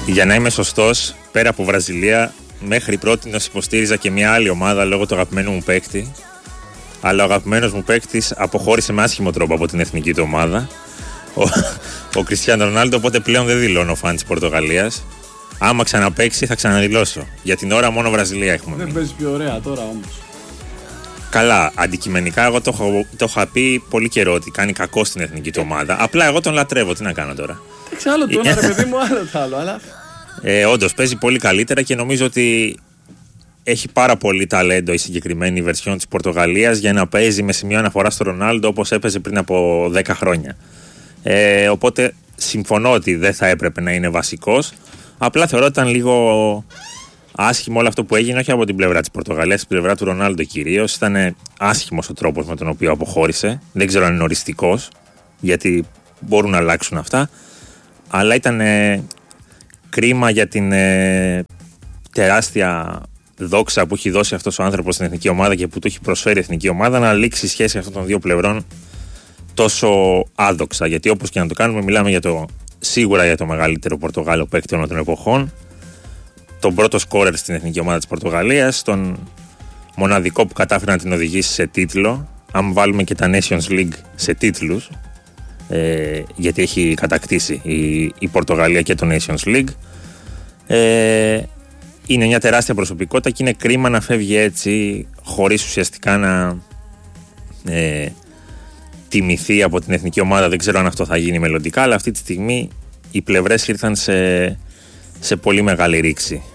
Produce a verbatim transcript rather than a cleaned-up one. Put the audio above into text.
Για να είμαι σωστός, πέρα από Βραζιλία, μέχρι πρότινος υποστήριζα και μια άλλη ομάδα λόγω του αγαπημένου μου παίκτη. Αλλά ο αγαπημένος μου παίκτης αποχώρησε με άσχημο τρόπο από την εθνική του ομάδα, ο, ο Κριστιάνο Ρονάλντο, οπότε πλέον δεν δηλώνω φαν της Πορτογαλίας. Άμα ξαναπαίξει θα ξαναδηλώσω. Για την ώρα μόνο Βραζιλία έχουμε. Δεν παίζει πιο ωραία τώρα όμως. Καλά, αντικειμενικά εγώ το, έχω, το είχα πει πολύ καιρό ότι κάνει κακό στην εθνική του ομάδα. Απλά εγώ τον λατρεύω, τι να κάνω τώρα. Εντάξει, άλλο το ένα, ρε παιδί μου, άλλο το άλλο. Αλλά... Ε, όντως παίζει πολύ καλύτερα και νομίζω ότι έχει πάρα πολύ ταλέντο η συγκεκριμένη βερσιόν της Πορτογαλίας για να παίζει με σημείο αναφορά στο Ρονάλντο όπως έπαιζε πριν από δέκα χρόνια. Ε, οπότε συμφωνώ ότι δεν θα έπρεπε να είναι βασικός. Απλά θεωρώ ότι ήταν λίγο άσχημο όλο αυτό που έγινε, όχι από την πλευρά της Πορτογαλίας, την πλευρά του Ρονάλντο κυρίως. Ήταν άσχημος ο τρόπος με τον οποίο αποχώρησε. Δεν ξέρω αν είναι οριστικός, γιατί μπορούν να αλλάξουν αυτά. Αλλά ήταν ε, κρίμα για την ε, τεράστια δόξα που έχει δώσει αυτός ο άνθρωπος στην εθνική ομάδα και που του έχει προσφέρει η εθνική ομάδα να λήξει η σχέση αυτών των δύο πλευρών τόσο άδοξα. Γιατί όπως και να το κάνουμε, μιλάμε για το, σίγουρα για το μεγαλύτερο Πορτογάλο παίκτη όλων των εποχών, τον πρώτο σκόρερ στην εθνική ομάδα της Πορτογαλίας, τον μοναδικό που κατάφερε να την οδηγήσει σε τίτλο. Αν βάλουμε και τα Nations League σε τίτλους, ε, γιατί έχει κατακτήσει η, η Πορτογαλία και το Nations League. Ε, είναι μια τεράστια προσωπικότητα και είναι κρίμα να φεύγει έτσι χωρίς ουσιαστικά να ε, τιμηθεί από την εθνική ομάδα. Δεν ξέρω αν αυτό θα γίνει μελλοντικά, αλλά αυτή τη στιγμή οι πλευρές ήρθαν σε, σε πολύ μεγάλη ρήξη.